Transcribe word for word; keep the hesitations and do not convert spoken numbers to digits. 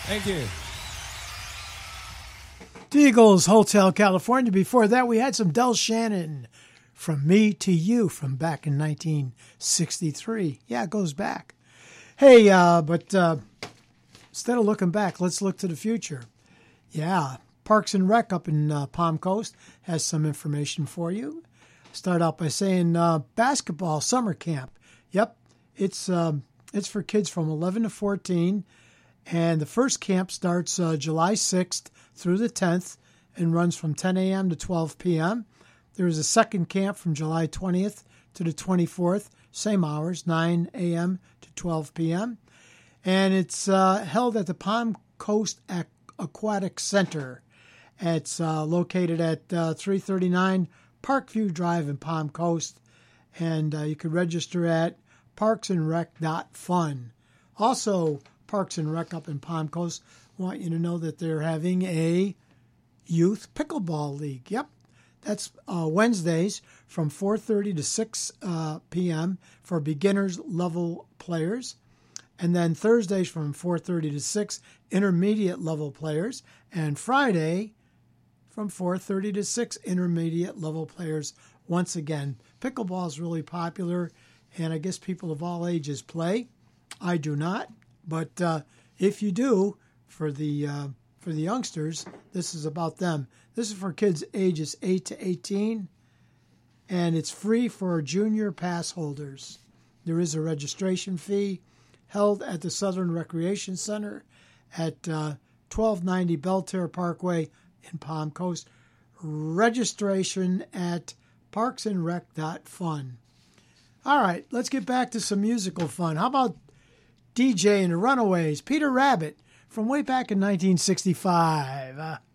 Thank you. Eagles, Hotel California. Before that, we had some Del Shannon, From Me to You, from back in nineteen sixty-three. Yeah, it goes back. Hey, uh, but uh, instead of looking back, let's look to the future. Yeah, Parks and Rec up in uh, Palm Coast has some information for you. Start out by saying uh, basketball summer camp. Yep, it's um, it's for kids from eleven to fourteen, and the first camp starts uh, July sixth through the tenth and runs from ten a.m. to twelve p.m. There is a second camp from July twentieth to the twenty-fourth, same hours, nine a.m. to twelve p.m. And it's uh, held at the Palm Coast Ac- Aquatic Center. It's uh, located at uh, three thirty-nine Parkview Drive in Palm Coast, and uh, you can register at parks and rec dot fun. Also, Parks and Rec up in Palm Coast want you to know that they're having a youth pickleball league. Yep, that's uh, Wednesdays from four thirty to six uh, p.m. for beginners level players, and then Thursdays from four thirty to six, intermediate level players, and Friday from four thirty to six, intermediate level players. Once again, pickleball is really popular, and I guess people of all ages play. I do not, but uh, if you do, for the uh, for the youngsters, this is about them. This is for kids ages eight to eighteen, and it's free for junior pass holders. There is a registration fee held at the Southern Recreation Center at uh, twelve ninety Belterre Parkway in Palm Coast. Registration at parks and rec dot fun. All right, let's get back to some musical fun. How about D J and the Runaways, Peter Rabbit, from way back in nineteen sixty-five. Uh,